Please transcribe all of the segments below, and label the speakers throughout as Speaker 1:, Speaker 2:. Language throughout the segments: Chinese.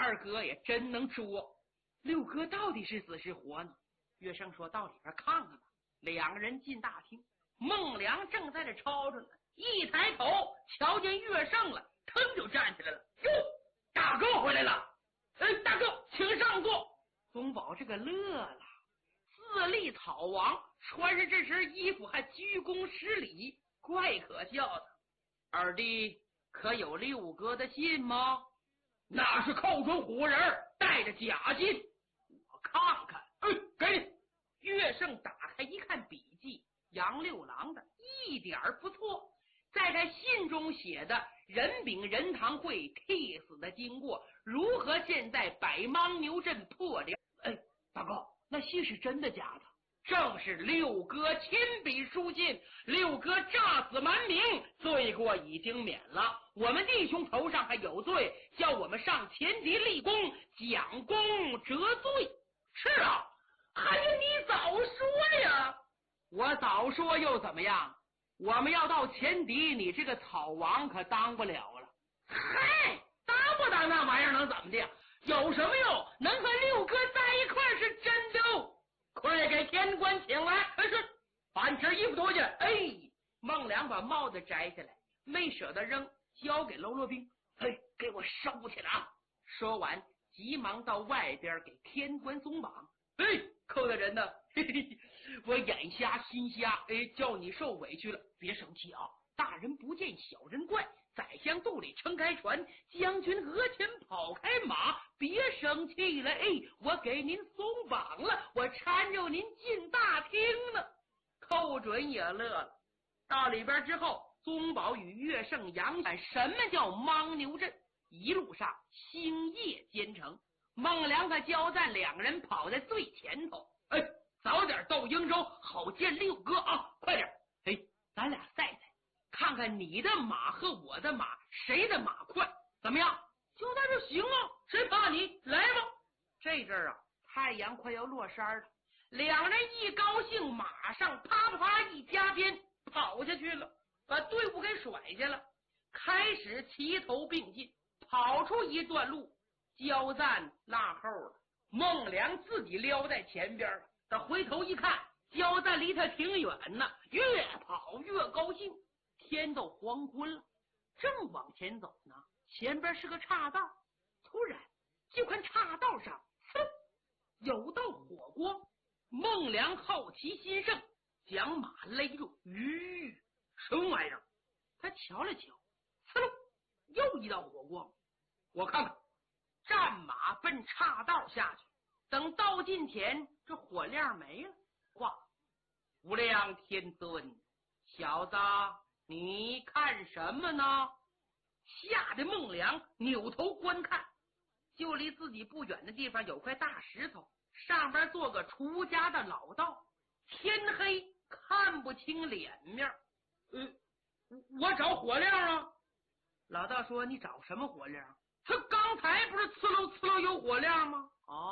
Speaker 1: 二哥也真能捉，六哥到底是死是活呢？岳胜说到里边看看吧。两个人进大厅，孟良正在这抄着呢，一抬头瞧见岳胜了，腾就站起来了。哟，大哥回来了！大哥请上座。宗保这个乐了，自立草王，穿着这身衣服还鞠躬施礼，怪可笑的。二弟可有六哥的信吗？那是寇准虎人带着假信，我看看。给你。岳胜打开一看笔记，杨六郎的一点不错，在这信中写的任秉仁堂会替死的经过，如何现在百牦牛阵破了。大哥，那信是真的假的？正是六哥亲笔书信，六哥诈死瞒名，罪过已经免了，我们弟兄头上还有罪，叫我们上前敌立功，奖功折罪。是啊，还有你早说呀！我早说又怎么样？我们要到前敌，你这个草王可当不了了。嗨，当不当那玩意儿能怎么的？有什么用？能和六哥在一块是真的。快给天官请来！是，把你身衣服脱下。孟良把帽子摘下来，没舍得扔，交给喽啰兵。给我收起来啊！说完，急忙到外边给天官松绑。寇大人呢？我眼瞎心瞎，叫你受委屈了，别生气啊！大人不见小人怪，宰相肚里撑开船，将军额前跑开马，别生气了。我给您松绑了，我搀着您进大厅呢。寇准也乐了。到里边之后，宗保与岳胜扬谈什么叫牦牛阵，一路上星夜兼程。孟良和焦赞两个人跑在最前头。早点到英州，好见六哥啊！快点！咱俩赛赛，看看你的马和我的马谁的马快，怎么样？就那就行啊，谁怕你？来吧！这阵儿啊，太阳快要落山了，两人一高兴，马上啪啪啪一加鞭跑下去了，把队伍给甩下了，开始齐头并进。跑出一段路，焦赞落后了，孟良自己撩在前边了。他回头一看，焦赞离他挺远呢，越跑越高兴。天都黄昏了，正往前走呢，前边是个岔道，突然就看岔道上有道火光。孟良好奇心盛，将马勒住。什么玩意儿？他瞧了瞧，又一道火光。我看看，战马奔岔道下去。等到近前，这火亮没了。哇！无量天尊，小子，你看什么呢？吓得孟良扭头观看，就离自己不远的地方有块大石头，上边坐个出家的老道，天黑看不清脸面。我找火亮啊！老道说：“你找什么火亮？他刚才不是呲溜呲溜有火亮吗？”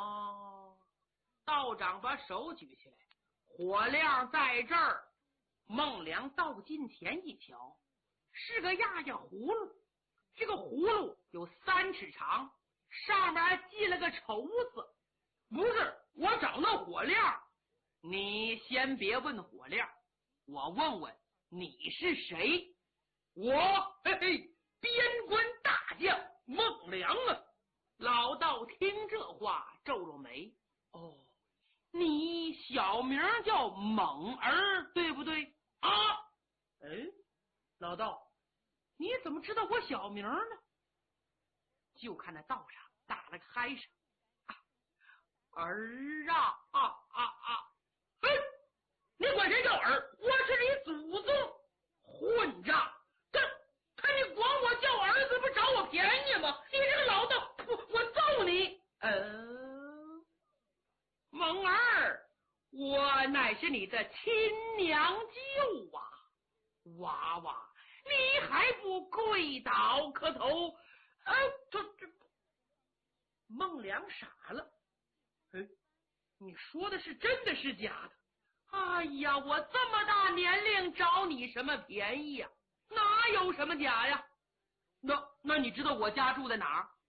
Speaker 1: 道长把手举起来，火亮在这儿。孟良到近前一瞧，是个压压葫芦，这个葫芦有3尺长，上面系了个绸子。不是，我找那火亮。你先别问火亮，我问问你是谁？我边关大将孟良啊！老道听这话皱皱眉。你小名叫猛儿对不对啊？老道，你怎么知道我小名呢？就看那道上打了个嗨声。儿啊！你管谁叫儿？我是你祖宗！混账！看你管我叫儿子，不找我便宜吗？你这个老道，我揍你！蒙儿，我乃是你的亲娘舅啊！娃娃，你还不跪倒磕头？孟良傻了。你说的是真的是假的？哎呀，我这么大年龄找你什么便宜呀？哪有什么假呀？那你知道我家住在哪儿？